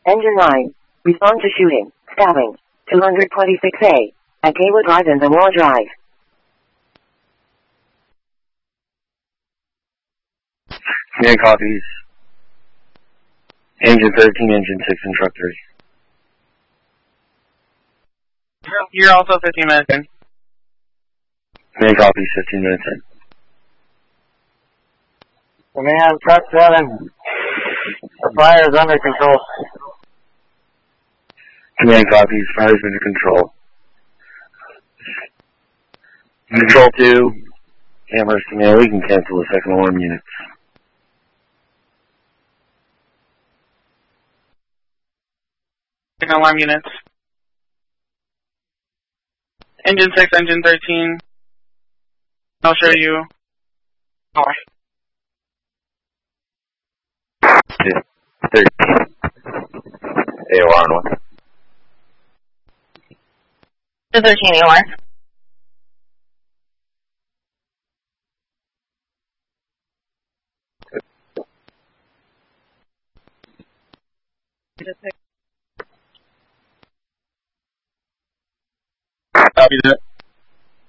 Engine 9. Respond to shooting. Stabbing. 226A. At Kaywood Drive and Zamora Drive. Command copies. Engine 13, Engine 6, and Truck 3. You're also 15 minutes in. Command copies, 15 minutes in. Command, Truck 7. The fire is under control. Command copies, fire is under control. Control 2, Amherst Command, we can cancel the second alarm units. Second alarm units. Engine 6, Engine 13. I'll show you. Alright. 13. AOR on 1. The 13 AOR. Copy that.